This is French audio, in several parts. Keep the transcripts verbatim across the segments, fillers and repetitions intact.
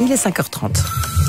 Il est cinq heures trente.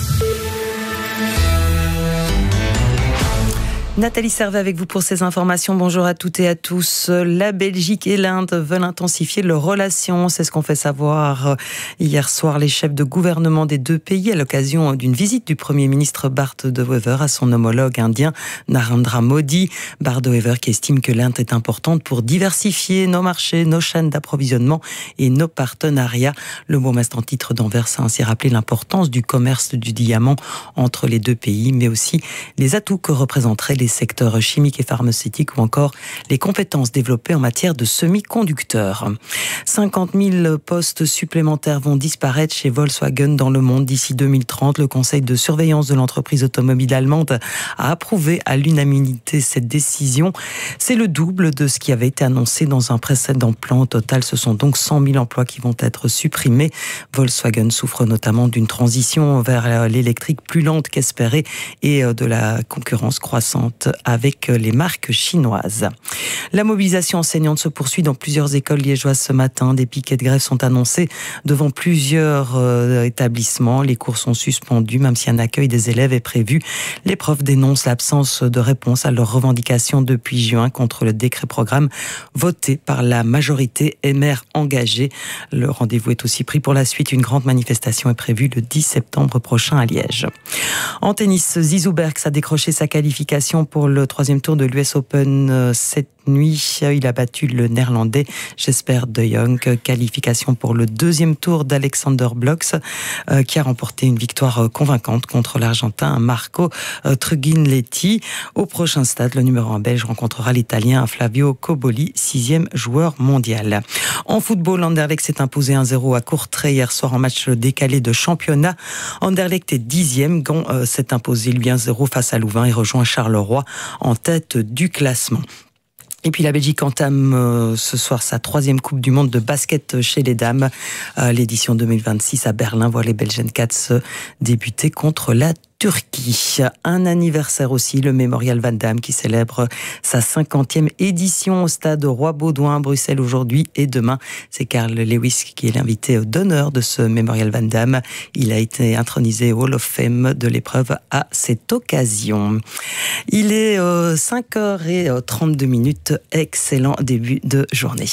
Nathalie Servet avec vous pour ces informations. Bonjour à toutes et à tous. La Belgique et l'Inde veulent intensifier leurs relations. C'est ce qu'ont fait savoir hier soir les chefs de gouvernement des deux pays à l'occasion d'une visite du Premier ministre Bart De Wever à son homologue indien Narendra Modi. Bart De Wever qui estime que l'Inde est importante pour diversifier nos marchés, nos chaînes d'approvisionnement et nos partenariats. Le bourgmestre en titre d'Anvers a ainsi rappelé l'importance du commerce du diamant entre les deux pays, mais aussi les atouts que représenteraient les les secteurs chimiques et pharmaceutiques ou encore les compétences développées en matière de semi-conducteurs. cinquante mille postes supplémentaires vont disparaître chez Volkswagen dans le monde d'ici deux mille trente. Le conseil de surveillance de l'entreprise automobile allemande a approuvé à l'unanimité cette décision. C'est le double de ce qui avait été annoncé dans un précédent plan. Au total, ce sont donc cent mille emplois qui vont être supprimés. Volkswagen souffre notamment d'une transition vers l'électrique plus lente qu'espérée et de la concurrence croissante avec les marques chinoises. La mobilisation enseignante se poursuit dans plusieurs écoles liégeoises ce matin. Des piquets de grève sont annoncés devant plusieurs euh, établissements. Les cours sont suspendus, même si un accueil des élèves est prévu. Les profs dénoncent l'absence de réponse à leurs revendications depuis juin contre le décret-programme voté par la majorité M R engagée. Le rendez-vous est aussi pris pour la suite. Une grande manifestation est prévue le dix septembre prochain à Liège. En tennis, Zizou Bergs a décroché sa qualification pour le troisième tour de l'U S Open cette nuit. Il a battu le néerlandais Jesper de Jong. Qualification pour le deuxième tour d'Alexander Blocks euh, qui a remporté une victoire convaincante contre l'Argentin Marco euh, Trugin-Letti. Au prochain stade, le numéro un belge rencontrera l'Italien Flavio Cobolli, sixième joueur mondial. En football, Anderlecht s'est imposé un zéro à Courtrai hier soir en match décalé de championnat. Anderlecht est dixième. Gand euh, s'est imposé lui un zéro face à Louvain et rejoint Charleroi en tête du classement. Et puis la Belgique entame euh, ce soir sa troisième Coupe du Monde de basket chez les dames. Euh, l'édition deux mille vingt-six à Berlin voit les Belgian Cats débuter contre la Turquie. Un anniversaire aussi, le Mémorial Van Damme qui célèbre sa cinquantième édition au stade Roi-Baudouin à Bruxelles aujourd'hui et demain. C'est Carl Lewis qui est l'invité d'honneur de ce Mémorial Van Damme. Il a été intronisé au Hall of Fame de l'épreuve à cette occasion. Il est euh, cinq heures trente-deux minutes. Excellent début de journée.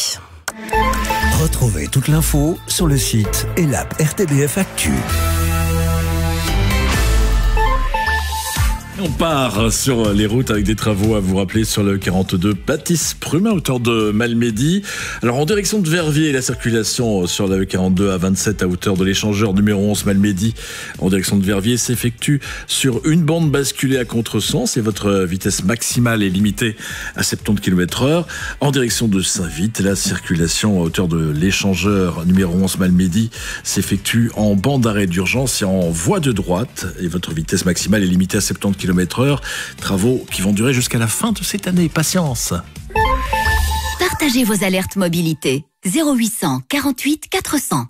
Retrouvez toute l'info sur le site et l'app R T B F Actu. On part sur les routes avec des travaux à vous rappeler sur le quarante-deux Baptiste Prumin à hauteur de Malmedy. Alors en direction de Verviers, la circulation sur la E quarante-deux à vingt-sept à hauteur de l'échangeur numéro onze Malmedy en direction de Verviers s'effectue sur une bande basculée à contresens et votre vitesse maximale est limitée à soixante-dix kilomètres heure. En direction de Saint-Vite, la circulation à hauteur de l'échangeur numéro onze Malmedy s'effectue en bande d'arrêt d'urgence et en voie de droite et votre vitesse maximale est limitée à soixante-dix kilomètres heure. Travaux qui vont durer jusqu'à la fin de cette année. Patience. Partagez vos alertes mobilité. zéro huit cent quarante-huit quatre cents.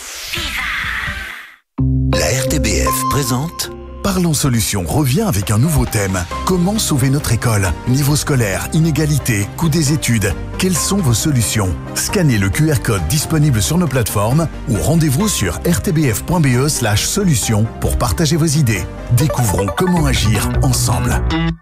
La R T B F présente Parlons Solutions revient avec un nouveau thème. Comment sauver notre école? Niveau scolaire, inégalité, coût des études. Quelles sont vos solutions? Scannez le Q R code disponible sur nos plateformes ou rendez-vous sur r t b f point b e slash solutions pour partager vos idées. Découvrons comment agir ensemble.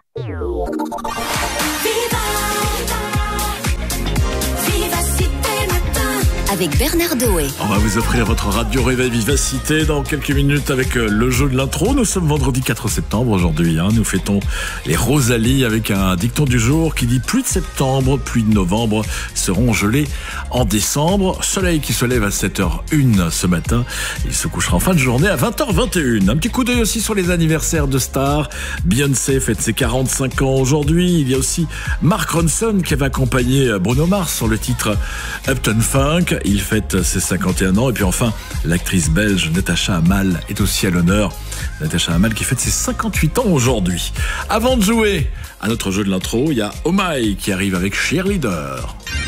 Avec Bernard Doé. On va vous offrir votre radio Réveil Vivacité dans quelques minutes avec le jeu de l'intro. Nous sommes vendredi quatre septembre aujourd'hui. Hein. Nous fêtons les Rosalie avec un dicton du jour qui dit pluie de septembre, pluie de novembre seront gelées en décembre. Soleil qui se lève à sept heures une ce matin. Il se couchera en fin de journée à vingt heures vingt et une. Un petit coup d'œil aussi sur les anniversaires de stars. Beyoncé fête ses quarante-cinq ans aujourd'hui. Il y a aussi Mark Ronson qui va accompagner Bruno Mars sur le titre Uptown Funk. Il fête ses cinquante et un ans. Et puis enfin, l'actrice belge Natacha Hamel est aussi à l'honneur. Natacha Hamel qui fête ses cinquante-huit ans aujourd'hui. Avant de jouer à notre jeu de l'intro, il y a Oh My qui arrive avec Cheerleader.